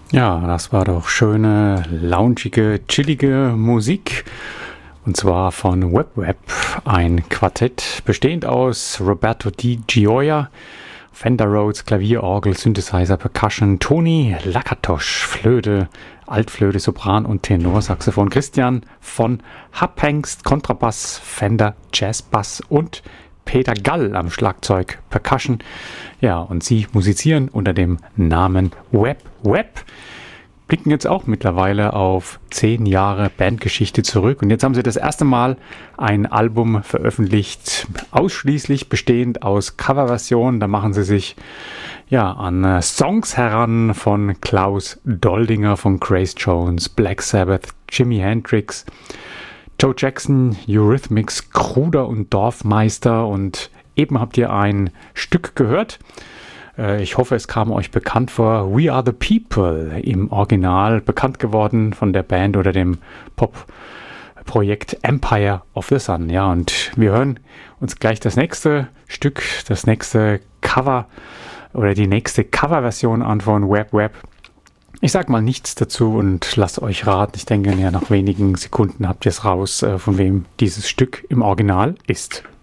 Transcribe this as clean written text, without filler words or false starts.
Ja, das war doch schöne, loungige, chillige Musik. Und zwar von Web, ein Quartett bestehend aus Roberto Di Gioia, Fender Rhodes, Klavier, Orgel, Synthesizer, Percussion, Toni Lakatosch, Flöte, Altflöte, Sopran und Tenorsaxophon, Christian von Hapengst, Kontrabass, Fender, Jazzbass und Peter Gall am Schlagzeug, Percussion. Ja, und sie musizieren unter dem Namen Web. Blicken jetzt auch mittlerweile auf 10 Jahre Bandgeschichte zurück. Und jetzt haben sie das erste Mal ein Album veröffentlicht, ausschließlich bestehend aus Coverversionen. Da machen sie sich an Songs heran von Klaus Doldinger, von Grace Jones, Black Sabbath, Jimi Hendrix, Joe Jackson, Eurythmics, Kruder und Dorfmeister. Und eben habt ihr ein Stück gehört. Ich hoffe, es kam euch bekannt vor. We Are the People, im Original bekannt geworden von der Band oder dem Pop-Projekt Empire of the Sun. Ja, und wir hören uns gleich das nächste Stück, das nächste Cover oder die nächste Coverversion an von Web. Ich sag mal nichts dazu und lasst euch raten. Ich denke, nach wenigen Sekunden habt ihr es raus, von wem dieses Stück im Original ist.